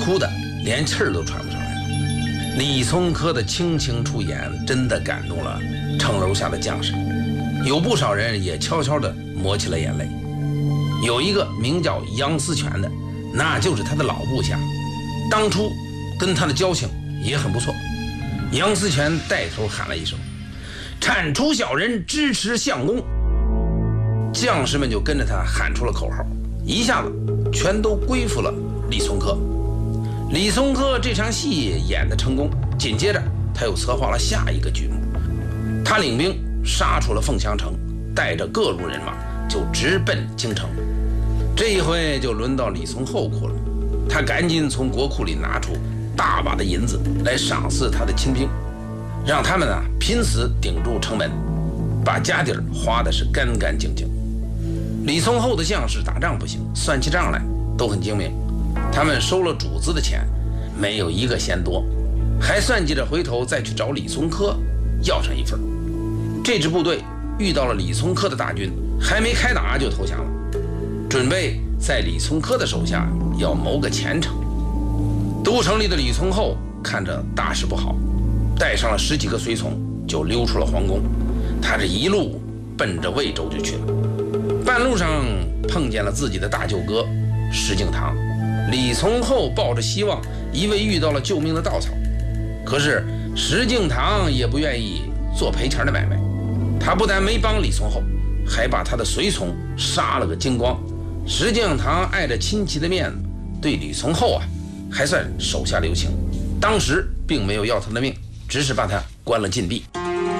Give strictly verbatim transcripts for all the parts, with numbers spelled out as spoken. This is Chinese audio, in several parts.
哭的连气儿都喘不上来。李从珂的倾情出演真的感动了城楼下的将士，有不少人也悄悄地抹起了眼泪。有一个名叫杨思权的，那就是他的老部下，当初跟他的交情也很不错。杨思权带头喊了一声：“铲除小人，支持相公。”将士们就跟着他喊出了口号，一下子全都归附了李从珂。李从珂这场戏演得成功，紧接着他又策划了下一个剧目。他领兵杀出了凤翔城，带着各路人马就直奔京城。这一回就轮到李从厚哭了，他赶紧从国库里拿出大把的银子来赏赐他的亲兵，让他们啊拼死顶住城门，把家底儿花的是干干净净。李从厚的将士打仗不行，算起账来都很精明，他们收了主子的钱，没有一个嫌多，还算计着回头再去找李从珂要上一份。这支部队遇到了李从珂的大军，还没开打就投降了，准备在李从珂的手下要谋个前程。都城里的李从厚看着大事不好，带上了十几个随从就溜出了皇宫。他这一路奔着魏州就去了，半路上碰见了自己的大舅哥石敬瑭。李从厚抱着希望，以为遇到了救命的稻草，可是石敬瑭也不愿意做赔钱的买卖，他不但没帮李从厚，还把他的随从杀了个精光。石敬瑭碍着亲戚的面子，对李从厚啊还算手下留情，当时并没有要他的命，只是把他关了禁闭。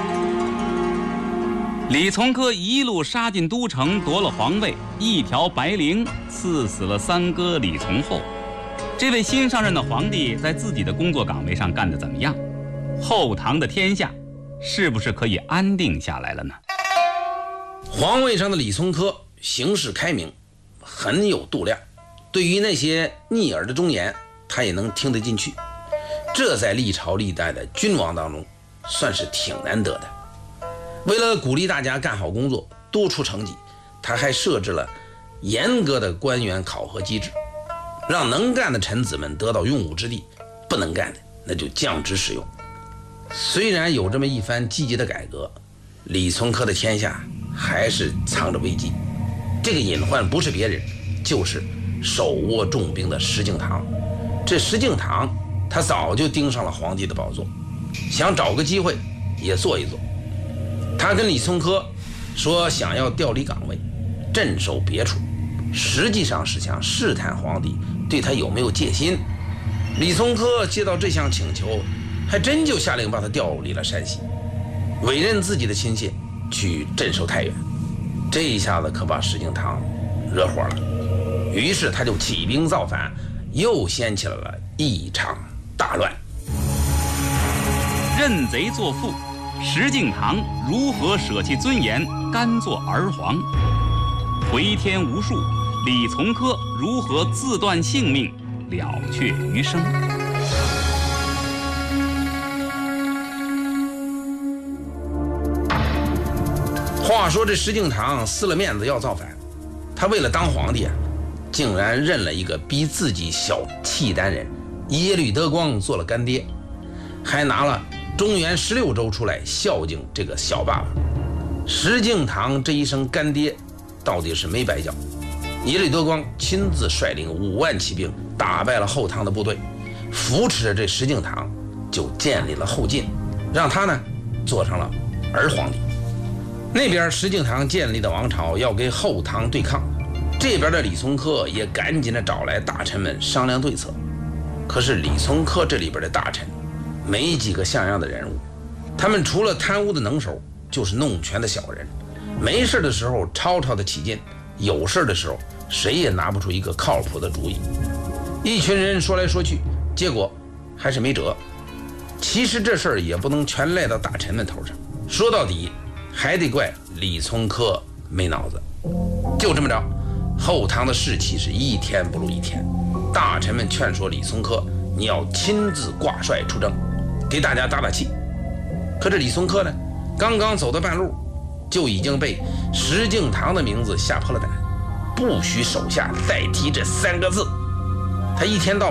李从珂一路杀进都城，夺了皇位，一条白绫赐死了三哥李从厚。这位新上任的皇帝在自己的工作岗位上干得怎么样？后唐的天下是不是可以安定下来了呢？ 皇位上的李从珂行事开明，很有度量，对于那些逆耳的忠言，他也能听得进去。这在历朝历代的君王当中算是挺难得的。为了鼓励大家干好工作，多出成绩，他还设置了严格的官员考核机制，让能干的臣子们得到用武之地，不能干的那就降职使用。虽然有这么一番积极的改革，李从珂的天下还是藏着危机。这个隐患不是别人，就是手握重兵的石敬瑭。这石敬瑭他早就盯上了皇帝的宝座，想找个机会也做一做。他跟李从珂说想要调离岗位，镇守别处，实际上是想试探皇帝对他有没有戒心。李从珂接到这项请求，还真就下令把他调离了山西，委任自己的亲信去镇守太原。这一下子可把石敬瑭惹火了，于是他就起兵造反，又掀起了一场大乱。 认贼作父，石敬瑭如何舍弃尊严，甘做儿皇？回天无术，李从珂如何自断性命，了却余生？ 话说这石敬瑭撕了面子要造反，他为了当皇帝啊，竟然认了一个比自己小契丹人耶律德光做了干爹，还拿了中原十六州出来孝敬这个小爸爸。石敬瑭这一声干爹到底是没白叫。耶律德光亲自率领五万骑兵打败了后唐的部队，扶持着这石敬瑭就建立了后晋，让他呢做上了儿皇帝。那边石敬瑭建立的王朝要跟后唐对抗，这边的李从珂也赶紧的找来大臣们商量对策。可是李从珂这里边的大臣没几个像样的人物，他们除了贪污的能手，就是弄权的小人，没事的时候吵吵的起劲，有事的时候谁也拿不出一个靠谱的主意。一群人说来说去，结果还是没辙。其实这事儿也不能全赖到大臣们头上，说到底还得怪李从珂没脑子。就这么着，后唐的士气是一天不如一天，大臣们劝说李从珂，你要亲自挂帅出征，给大家打打气。可这李从珂呢，刚刚走到半路，就已经被石敬瑭的名字吓破了胆，不许手下再提这三个字。他一天到晚